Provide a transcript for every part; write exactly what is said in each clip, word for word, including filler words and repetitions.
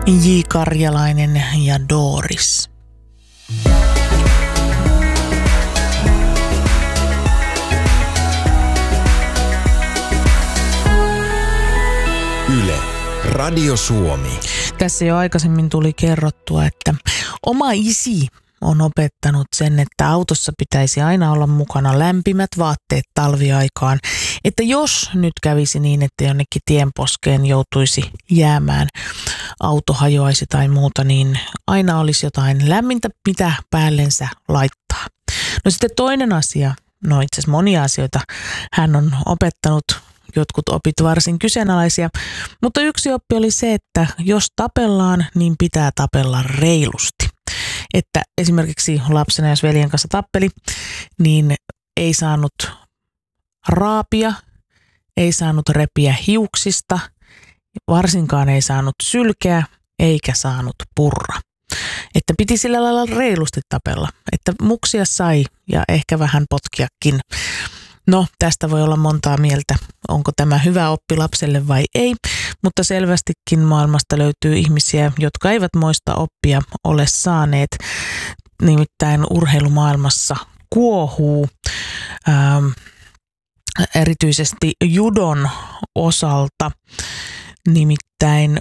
J. Karjalainen ja Doris. Yle, Radio Suomi. Tässä jo aikaisemmin tuli kerrottua, että oma isi on opettanut sen, että autossa pitäisi aina olla mukana lämpimät vaatteet talviaikaan. Että jos nyt kävisi niin, että jonnekin tienposkeen joutuisi jäämään, auto hajoaisi tai muuta, niin aina olisi jotain lämmintä, mitä päällensä laittaa. No sitten toinen asia, no itse asiassa monia asioita hän on opettanut, jotkut opit varsin kyseenalaisia, mutta yksi oppi oli se, että jos tapellaan, niin pitää tapella reilusti. Että esimerkiksi lapsena, jos veljen kanssa tappeli, niin ei saanut raapia, ei saanut repiä hiuksista, varsinkaan ei saanut sylkeä, eikä saanut purra. Että piti sillä lailla reilusti tapella, että muksia sai ja ehkä vähän potkiakin. No, tästä voi olla montaa mieltä, onko tämä hyvä oppi lapselle vai ei, mutta selvästikin maailmasta löytyy ihmisiä, jotka eivät moista oppia ole saaneet. Nimittäin urheilumaailmassa kuohuu ää, erityisesti judon osalta, nimittäin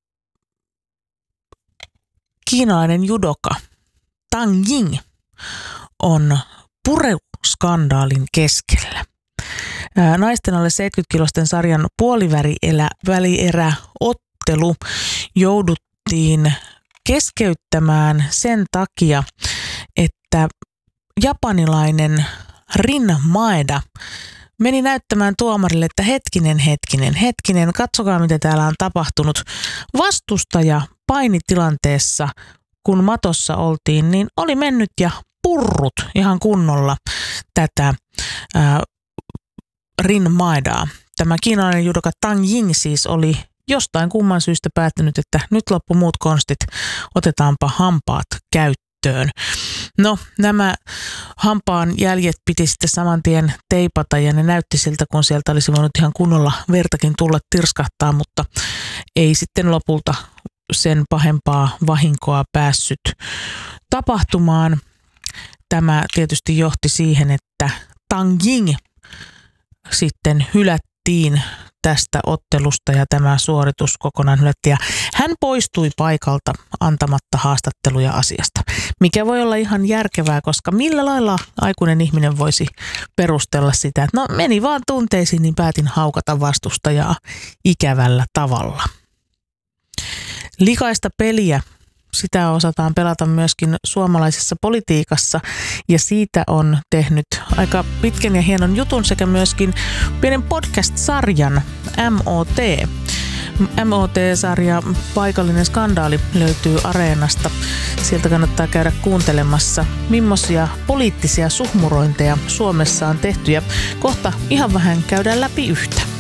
kiinalainen judoka Tang Ying on pureuskandaalin keskellä. Naisten alle seitsemänkymmentä-kilosten sarjan puolivälieräottelu jouduttiin keskeyttämään sen takia, että japanilainen Rin Maeda meni näyttämään tuomarille, että hetkinen, hetkinen, hetkinen, katsokaa mitä täällä on tapahtunut. Vastustaja painitilanteessa, kun matossa oltiin, niin oli mennyt ja purrut ihan kunnolla tätä ää, Rin Maedaa. Tämä kiinalainen judoka Tang Ying siis oli jostain kumman syystä päättänyt, että nyt loppu muut konstit, otetaanpa hampaat käyttöön. No, nämä hampaan jäljet piti sitten saman tien teipata ja ne näytti siltä, kun sieltä olisi voinut ihan kunnolla vertakin tulla tirskahtaa, mutta ei sitten lopulta sen pahempaa vahinkoa päässyt tapahtumaan. Tämä tietysti johti siihen, että Tang Ying sitten hylättiin tästä ottelusta ja tämä suoritus kokonaan hylättiin. Hän poistui paikalta antamatta haastatteluja asiasta, mikä voi olla ihan järkevää, koska millä lailla aikuinen ihminen voisi perustella sitä, että no meni vaan tunteisiin, niin päätin haukata vastustajaa ikävällä tavalla. Likaista peliä. Sitä osataan pelata myöskin suomalaisessa politiikassa ja siitä on tehnyt aika pitkän ja hienon jutun sekä myöskin pienen podcast-sarjan M O T. M O T-sarja Paikallinen skandaali löytyy Areenasta. Sieltä kannattaa käydä kuuntelemassa, millaisia poliittisia suhmurointeja Suomessa on tehty ja kohta ihan vähän käydään läpi yhtä.